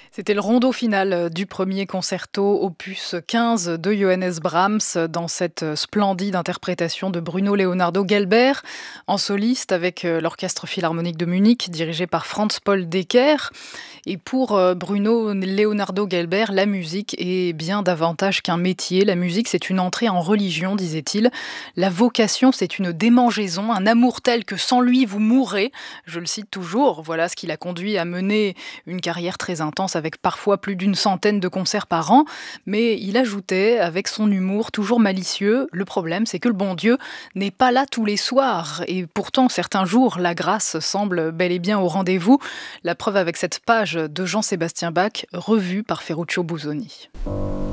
C'était le rondo final du premier concerto opus 15 de Johannes Brahms dans cette splendide interprétation de Bruno Leonardo Gelber en soliste avec l'Orchestre philharmonique de Munich dirigé par Franz Paul Decker. Et pour Bruno Leonardo Gelber, la musique est bien davantage qu'un métier. La musique, c'est une entrée en religion, disait-il. La vocation, c'est une démangeaison, un amour tel que sans lui, vous mourrez. Je le cite toujours. Voilà ce qui l'a conduit à mener une carrière très intense avec parfois plus d'une centaine de concerts par an. Mais il ajoutait, avec son humour toujours malicieux, le problème, c'est que le bon Dieu n'est pas là tous les soirs. Et pourtant, certains jours, la grâce semble bel et bien au rendez-vous. La preuve avec cette page de Jean-Sébastien Bach, revue par Ferruccio Busoni.